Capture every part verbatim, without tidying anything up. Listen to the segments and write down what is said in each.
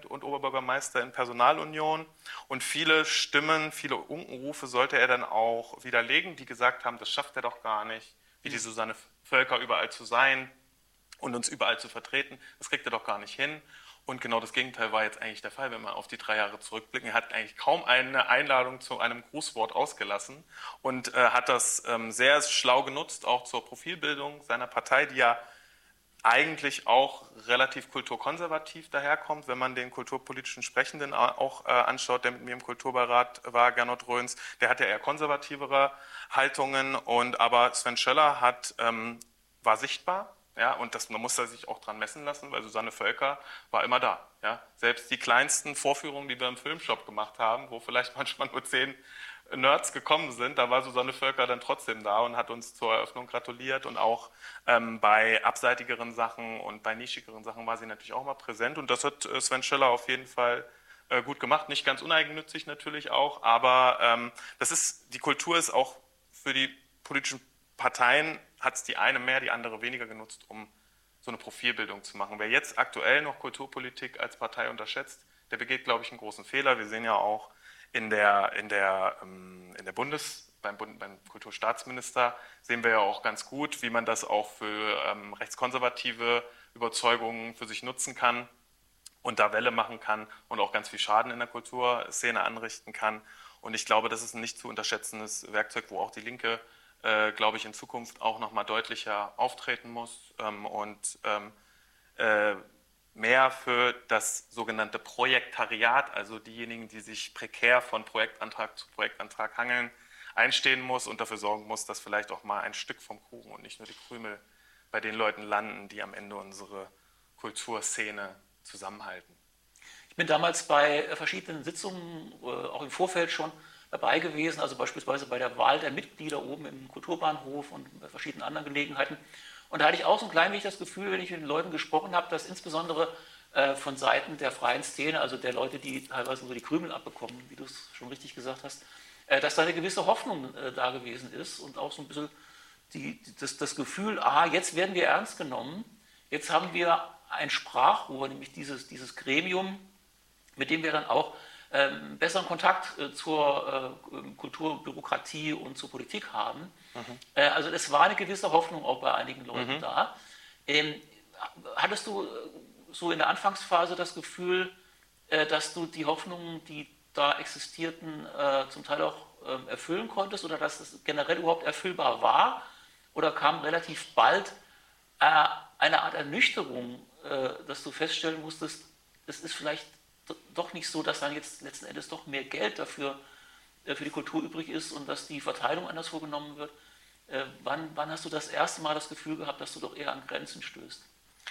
und Oberbürgermeister in Personalunion. Und viele Stimmen, viele Unkenrufe sollte er dann auch widerlegen, die gesagt haben, das schafft er doch gar nicht, wie die Susanne Völker überall zu sein und uns überall zu vertreten. Das kriegt er doch gar nicht hin. Und genau das Gegenteil war jetzt eigentlich der Fall, wenn wir auf die drei Jahre zurückblicken. Er hat eigentlich kaum eine Einladung zu einem Grußwort ausgelassen und äh, hat das ähm, sehr schlau genutzt, auch zur Profilbildung seiner Partei, die ja eigentlich auch relativ kulturkonservativ daherkommt, wenn man den kulturpolitischen Sprechenden auch äh, anschaut, der mit mir im Kulturbeirat war, Gernot Röhns, der hat ja eher konservativere Haltungen, und aber Sven Schöller hat, ähm, war sichtbar. Ja, und das, man muss da sich auch dran messen lassen, weil Susanne Völker war immer da. Ja. Selbst die kleinsten Vorführungen, die wir im Filmshop gemacht haben, wo vielleicht manchmal nur zehn Nerds gekommen sind, da war Susanne Völker dann trotzdem da und hat uns zur Eröffnung gratuliert, und auch ähm, bei abseitigeren Sachen und bei nischigeren Sachen war sie natürlich auch mal präsent, und das hat äh, Sven Schöller auf jeden Fall äh, gut gemacht, nicht ganz uneigennützig natürlich auch, aber ähm, das ist, die Kultur ist auch für die politischen Parteien, hat es die eine mehr, die andere weniger genutzt, um so eine Profilbildung zu machen. Wer jetzt aktuell noch Kulturpolitik als Partei unterschätzt, der begeht, glaube ich, einen großen Fehler. Wir sehen ja auch in der, in der, in der Bundes, beim, Bund, beim Kulturstaatsminister sehen wir ja auch ganz gut, wie man das auch für ähm, rechtskonservative Überzeugungen für sich nutzen kann und da Welle machen kann und auch ganz viel Schaden in der Kulturszene anrichten kann. Und ich glaube, das ist ein nicht zu unterschätzendes Werkzeug, wo auch die Linke, äh, glaube ich, in Zukunft auch nochmal deutlicher auftreten muss ähm, und ähm, äh, mehr für das sogenannte Projektariat, also diejenigen, die sich prekär von Projektantrag zu Projektantrag hangeln, einstehen muss und dafür sorgen muss, dass vielleicht auch mal ein Stück vom Kuchen und nicht nur die Krümel bei den Leuten landen, die am Ende unsere Kulturszene zusammenhalten. Ich bin damals bei verschiedenen Sitzungen, auch im Vorfeld schon, dabei gewesen, also beispielsweise bei der Wahl der Mitglieder oben im Kulturbahnhof und bei verschiedenen anderen Gelegenheiten. Und da hatte ich auch so ein klein wenig das Gefühl, wenn ich mit den Leuten gesprochen habe, dass insbesondere äh, von Seiten der freien Szene, also der Leute, die teilweise nur die Krümel abbekommen, wie du es schon richtig gesagt hast, äh, dass da eine gewisse Hoffnung äh, da gewesen ist und auch so ein bisschen die, das, das Gefühl, ah, jetzt werden wir ernst genommen, jetzt haben wir ein Sprachrohr, nämlich dieses, dieses Gremium, mit dem wir dann auch ähm, besseren Kontakt äh, zur äh, Kulturbürokratie und zur Politik haben. Mhm. Äh, also es war eine gewisse Hoffnung auch bei einigen Leuten mhm. da. Ähm, hattest du so in der Anfangsphase das Gefühl, äh, dass du die Hoffnungen, die da existierten, äh, zum Teil auch äh, erfüllen konntest, oder dass es generell überhaupt erfüllbar war? Oder kam relativ bald äh, eine Art Ernüchterung, äh, dass du feststellen musstest, es ist vielleicht doch nicht so, dass dann jetzt letzten Endes doch mehr Geld dafür äh, für die Kultur übrig ist und dass die Verteilung anders vorgenommen wird. Äh, wann, wann hast du das erste Mal das Gefühl gehabt, dass du doch eher an Grenzen stößt?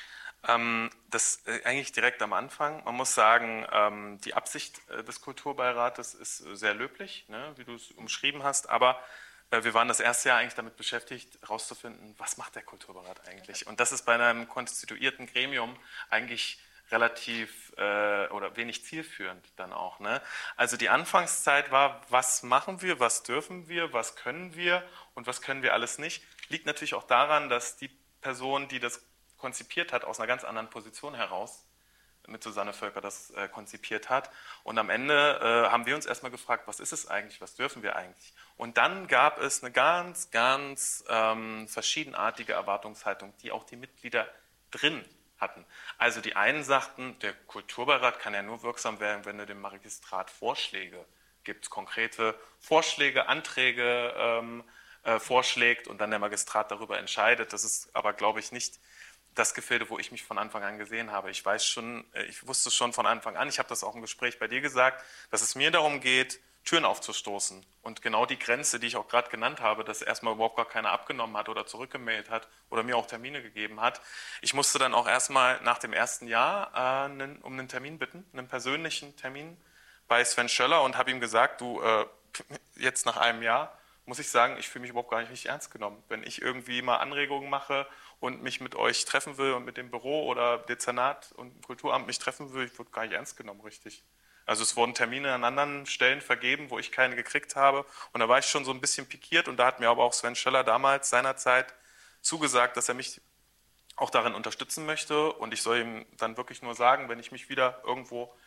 Ähm, das äh, eigentlich direkt am Anfang. Man muss sagen, ähm, die Absicht äh, des Kulturbeirates ist äh, sehr löblich, ne, wie du es umschrieben hast, aber äh, wir waren das erste Jahr eigentlich damit beschäftigt, herauszufinden, was macht der Kulturbeirat eigentlich? Und das ist bei einem konstituierten Gremium eigentlich relativ äh, oder wenig zielführend dann auch. Ne? Also die Anfangszeit war, was machen wir, was dürfen wir, was können wir und was können wir alles nicht. Liegt natürlich auch daran, dass die Person, die das konzipiert hat, aus einer ganz anderen Position heraus, mit Susanne Völker das äh, konzipiert hat. Und am Ende äh, haben wir uns erstmal gefragt, was ist es eigentlich, was dürfen wir eigentlich? Und dann gab es eine ganz, ganz ähm, verschiedenartige Erwartungshaltung, die auch die Mitglieder drin hatten. Also die einen sagten, der Kulturbeirat kann ja nur wirksam werden, wenn er dem Magistrat Vorschläge gibt, konkrete Vorschläge, Anträge ähm, äh, vorschlägt und dann der Magistrat darüber entscheidet. Das ist aber, glaube ich, nicht das Gefilde, wo ich mich von Anfang an gesehen habe. Ich weiß schon, ich wusste schon von Anfang an, ich habe das auch im Gespräch bei dir gesagt, dass es mir darum geht, Türen aufzustoßen. Und genau die Grenze, die ich auch gerade genannt habe, dass erstmal überhaupt gar keiner abgenommen hat oder zurückgemailt hat oder mir auch Termine gegeben hat. Ich musste dann auch erstmal nach dem ersten Jahr äh, einen, um einen Termin bitten, einen persönlichen Termin bei Sven Schöller, und habe ihm gesagt, du, äh, jetzt nach einem Jahr muss ich sagen, ich fühle mich überhaupt gar nicht richtig ernst genommen. Wenn ich irgendwie mal Anregungen mache und mich mit euch treffen will und mit dem Büro oder Dezernat und Kulturamt mich treffen will, ich wurde gar nicht ernst genommen, richtig. Also es wurden Termine an anderen Stellen vergeben, wo ich keine gekriegt habe, und da war ich schon so ein bisschen pikiert, und da hat mir aber auch Sven Schöller damals seinerzeit zugesagt, dass er mich auch darin unterstützen möchte, und ich soll ihm dann wirklich nur sagen, wenn ich mich wieder irgendwo